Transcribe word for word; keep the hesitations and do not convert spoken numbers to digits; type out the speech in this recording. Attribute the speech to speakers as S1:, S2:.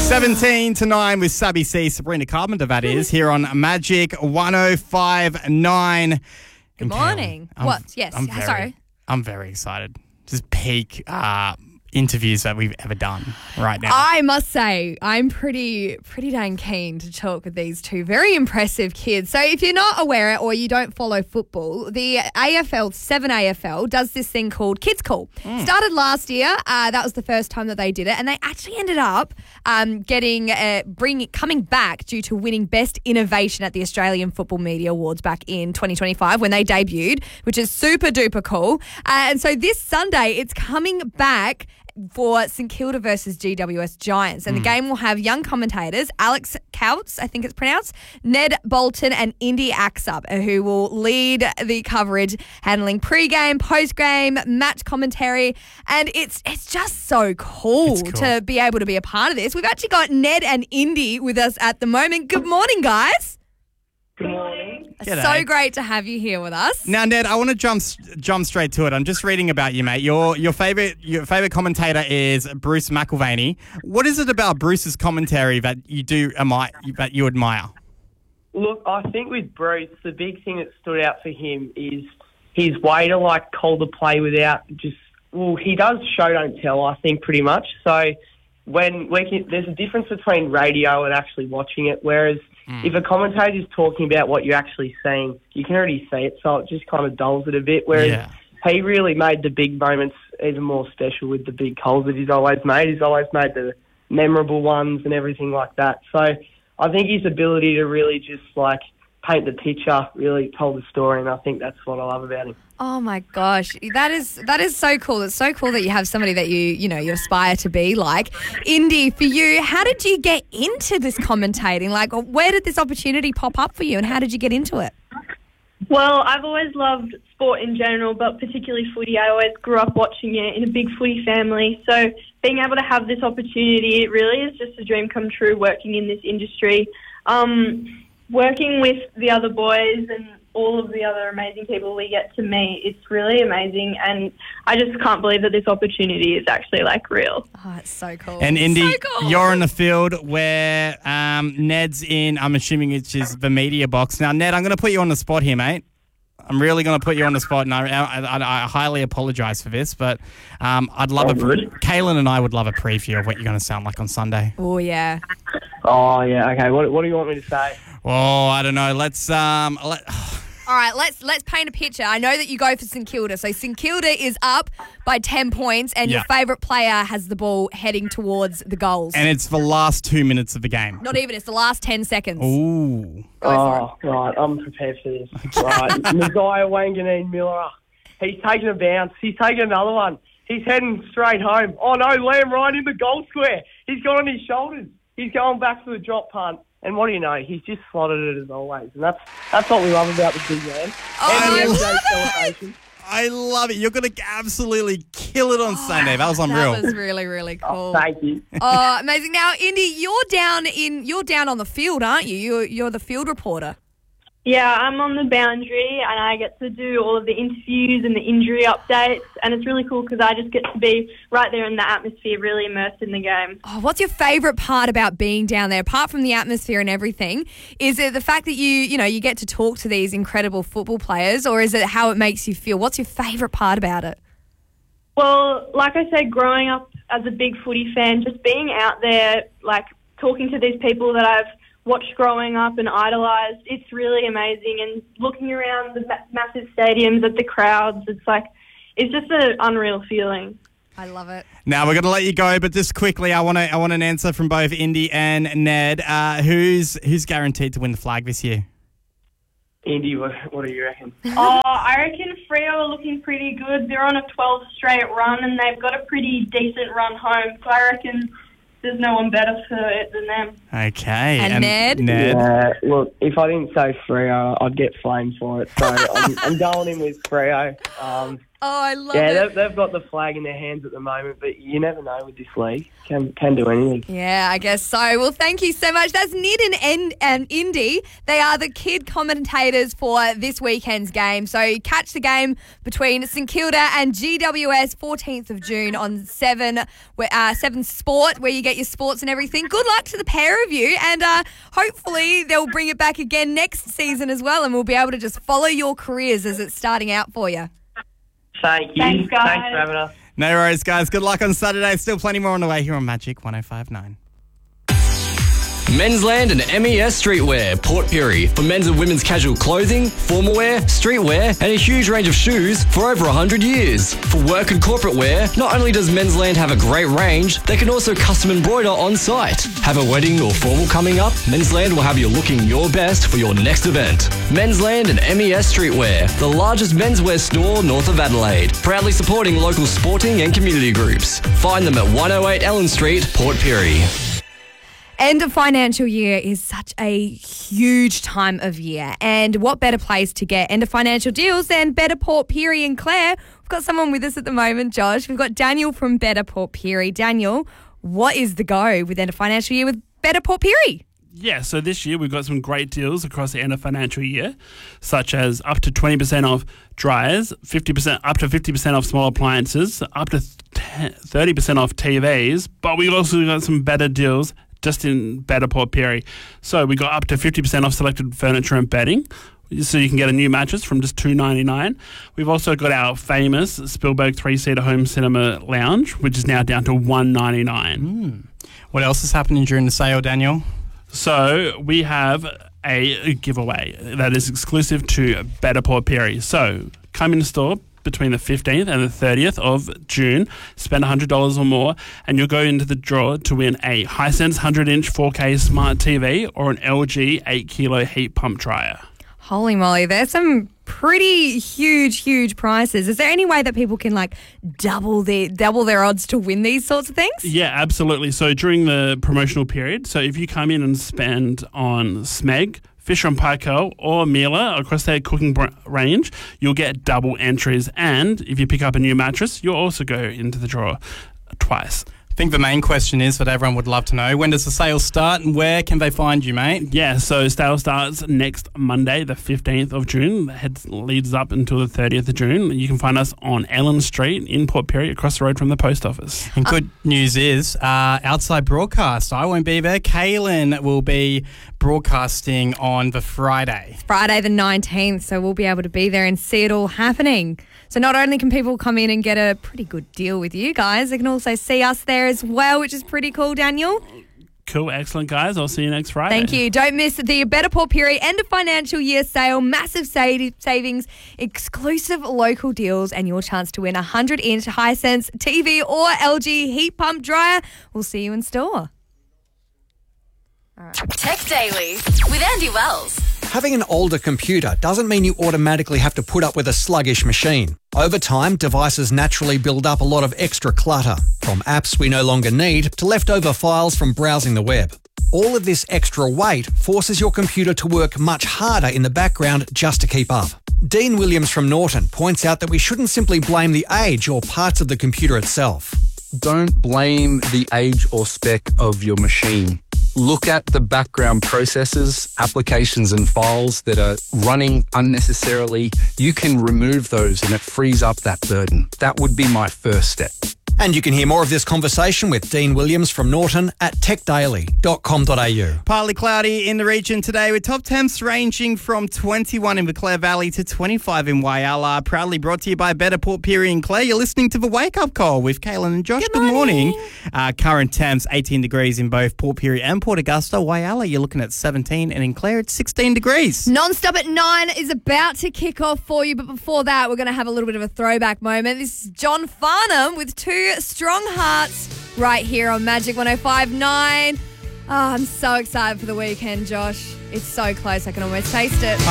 S1: seventeen to nine with Sabby C, Sabrina Carpenter, that is, here on Magic one oh five point nine.
S2: Good morning.
S1: I'm,
S2: what? Yes.
S1: I'm very,
S2: Sorry.
S1: I'm very excited. Just peak uh, interviews that we've ever done right now.
S2: I must say, I'm pretty pretty dang keen to talk with these two very impressive kids. So if you're not aware or you don't follow football, the A F L, seven A F L, does this thing called Kids Call. Mm. Started last year. Uh, that was the first time that they did it. And they actually ended up um, getting, uh, bring, coming back due to winning Best Innovation at the Australian Football Media Awards back in twenty twenty-five when they debuted, which is super duper cool. Uh, and so this Sunday, it's coming back for St Kilda versus G W S Giants. And mm. the game will have young commentators, Alex Coutts, I think it's pronounced, Ned Bolton and Indy Axup, who will lead the coverage, handling pre-game, post-game, match commentary. And it's it's just so cool, cool to be able to be a part of this. We've actually got Ned and Indy with us at the moment. Good morning, guys.
S3: Good morning.
S1: G'day.
S2: So great to have you here with us.
S1: Now, Ned, I want to jump jump straight to it. I'm just reading about you, mate. Your your favorite your favorite commentator is Bruce McElvaney. What is it about Bruce's commentary that you do admire, that you admire?
S3: Look, I think with Bruce, the big thing that stood out for him is his way to like call the play without just. Well, he does show don't tell. I think pretty much. So when we can, there's a difference between radio and actually watching it. Whereas Mm. if a commentator is talking about what you're actually seeing, you can already see it, so it just kind of dulls it a bit. Whereas
S1: yeah.
S3: he really made the big moments even more special with the big calls that he's always made. He's always made the memorable ones and everything like that. So I think his ability to really just like paint the picture really told the story, and I think that's what I love about him.
S2: Oh my gosh, that is that is so cool. It's so cool that you have somebody that you you know you aspire to be like. Indy, for you, how did you get into this commentating? Like, where did this opportunity pop up for you, and how did you get into it?
S4: Well, I've always loved sport in general, but particularly footy. I always grew up watching it in a big footy family. So being able to have this opportunity, it really is just a dream come true working in this industry. Um, working with the other boys and all of the other amazing people we get to meet, it's really amazing, and I just can't believe that this opportunity is actually like real.
S2: Oh, it's so cool.
S1: And Indy,
S2: so cool.
S1: You're in the field where um, Ned's in, I'm assuming it's just the media box. Now, Ned, I'm going to put you on the spot here, mate. I'm really going to put you on the spot, and I, I, I highly apologise for this, but um, I'd love
S3: oh,
S1: a pre- Kaylin and I would love a preview of what you're going to sound like on Sunday.
S2: Oh, yeah.
S3: Oh, yeah, okay. What, what do you want me to say?
S1: Oh, I don't know. Let's... Um, let,
S2: All right, let's let's paint a picture. I know that you go for St Kilda. So St Kilda is up by ten points, and
S1: yeah.
S2: your favourite player has the ball heading towards the goals.
S1: And it's the last two minutes of the game.
S2: Not even. It's the last ten seconds.
S1: Ooh.
S3: Oh, right. I'm prepared for this. Right. Messiah Wanganeen Miller. He's taking a bounce. He's taking another one. He's heading straight home. Oh, no, Liam Ryan in the goal square. He's got on his shoulders. He's going back to the drop punt. And what do you know? He's just slotted it as always. And that's that's what we love about the big man.
S2: Oh,
S3: and the
S2: I
S3: M J celebration.
S1: I love it. You're going to absolutely kill it on oh, Sunday. That was unreal.
S2: That was really, really cool.
S3: Oh, thank you.
S2: Oh, amazing. Now, Indy, you're down in you're down on the field, aren't you? You're you're the field reporter.
S4: Yeah, I'm on the boundary, and I get to do all of the interviews and the injury updates, and it's really cool because I just get to be right there in the atmosphere, really immersed in the game.
S2: Oh, what's your favourite part about being down there, apart from the atmosphere and everything? Is it the fact that you, you know, you get to talk to these incredible football players, or is it how it makes you feel? What's your favourite part about it?
S4: Well, like I said, growing up as a big footy fan, just being out there, like talking to these people that I've watched growing up and idolised, it's really amazing. And looking around the ma- massive stadiums at the crowds, it's like, it's just an unreal feeling.
S2: I love it.
S1: Now we're going to let you go, but just quickly, I want to I want an answer from both Indy and Ned. Uh, who's who's guaranteed to win the flag this year?
S3: Indy, what, what do you reckon?
S4: Oh, I reckon Freo are looking pretty good. They're on a twelve straight run, and they've got a pretty decent run home. So I reckon there's no one better for it than them.
S1: Okay.
S2: And, and Ned?
S1: Ned?
S3: Yeah, look, if I didn't say Freo, I'd get flamed for it. So I'm, I'm going in with Freo. Um,
S2: Oh, I love
S3: Yeah,
S2: it.
S3: they've, they've got the flag in their hands at the moment, but you never know with this league. Can can do anything.
S2: Yeah, I guess so. Well, thank you so much. That's Nid and, and, and Indy. They are the kid commentators for this weekend's game. So catch the game between St Kilda and G W S fourteenth of June on seven, uh, seven Sport, where you get your sports and everything. Good luck to the pair of you, and uh, hopefully they'll bring it back again next season as well, and we'll be able to just follow your careers as it's starting out for you.
S3: Thank you.
S4: Thanks, guys.
S3: Thanks for having us.
S1: No worries, guys. Good luck on Saturday. Still plenty more on the way here on Magic one oh five point nine.
S5: Mensland and M E S Streetwear, Port Pirie, for men's and women's casual clothing, formal wear, streetwear, and a huge range of shoes for over one hundred years. For work and corporate wear, not only does Mensland have a great range, they can also custom embroider on site. Have a wedding or formal coming up? Mensland will have you looking your best for your next event. Mensland and M E S Streetwear, the largest menswear store north of Adelaide, proudly supporting local sporting and community groups. Find them at one oh eight Ellen Street, Port Pirie.
S2: End of financial year is such a huge time of year. And what better place to get end of financial deals than Better Port Pirie and Claire? We've got someone with us at the moment, Josh. We've got Daniel from Better Port Pirie. Daniel, what is the go with end of financial year with Better Port Pirie?
S6: Yeah, so this year we've got some great deals across the end of financial year, such as up to twenty percent off dryers, fifty percent up to fifty percent off small appliances, up to thirty percent off T Vs, but we've also got some better deals just in Better Port Pirie. So we got up to fifty percent off selected furniture and bedding, so you can get a new mattress from just two dollars ninety-nine. We've also got our famous Spielberg three-seater home cinema lounge, which is now down to one dollar ninety-nine.
S1: Mm. What else is happening during the sale, Daniel?
S6: So we have a giveaway that is exclusive to Better Port Pirie. So come in the store between the fifteenth and the thirtieth of June, spend one hundred dollars or more, and you'll go into the draw to win a Hisense one hundred inch four K smart T V or an L G eight kilo heat pump dryer.
S2: Holy moly, there's some pretty huge, huge prizes. Is there any way that people can like double their double their odds to win these sorts of things?
S6: Yeah, absolutely. So during the promotional period, so if you come in and spend on Smeg, Fisher and Paykel or Miele across their cooking br- range, you'll get double entries. And if you pick up a new mattress, you'll also go into the draw twice.
S1: I think the main question is that everyone would love to know, when does the sale start and where can they find you, mate?
S6: Yeah, so sale starts next Monday, the fifteenth of June. It leads up until the thirtieth of June. You can find us on Ellen Street in Port Pirie, across the road from the post office.
S1: And good news is, uh, outside broadcast, I won't be there. Kaylin will be broadcasting on the Friday.
S2: Friday the nineteenth, so we'll be able to be there and see it all happening. So not only can people come in and get a pretty good deal with you guys, they can also see us there as well, which is pretty cool, Daniel.
S6: Cool, excellent, guys. I'll see you next Friday.
S2: Thank you. Don't miss the Better Port Pirie end of financial year sale, massive sa- savings, exclusive local deals, and your chance to win a one hundred inch Hisense T V or L G heat pump dryer. We'll see you in store.
S7: Tech Daily with Andy Wells.
S8: Having an older computer doesn't mean you automatically have to put up with a sluggish machine. Over time, devices naturally build up a lot of extra clutter, from apps we no longer need to leftover files from browsing the web. All of this extra weight forces your computer to work much harder in the background just to keep up. Dean Williams from Norton points out that we shouldn't simply blame the age or parts of the computer itself.
S9: Don't blame the age or spec of your machine. Look at the background processes, applications and files that are running unnecessarily. You can remove those and it frees up that burden. That would be my first step.
S8: And you can hear more of this conversation with Dean Williams from Norton at tech daily dot com dot a u.
S1: Partly cloudy in the region today with top temps ranging from twenty-one in the Clare Valley to twenty-five in Whyalla. Proudly brought to you by Better Port Pirie and Clare. You're listening to The Wake Up Call with Kaylin and Josh.
S2: Good morning.
S1: Good morning. Uh, current temps eighteen degrees in both Port Pirie and Port Augusta. Whyalla, you're looking at seventeen, and in Clare it's sixteen degrees.
S2: Non-stop at nine is about to kick off for you, but before that, we're going to have a little bit of a throwback moment. This is John Farnham with Two Strong Hearts right here on Magic one oh five point nine. Oh, I'm so excited for the weekend, Josh. It's so close, I can almost taste it.